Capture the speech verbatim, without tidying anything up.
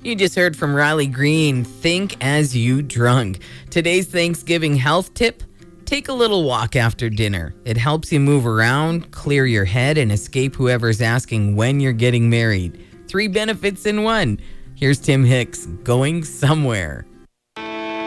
You just heard from Riley Green, Think As You Drunk. Today's Thanksgiving health tip: take a little walk after dinner. It helps you move around, clear your head, and escape whoever's asking when you're getting married. Three benefits in one. Here's Tim Hicks, Going Somewhere.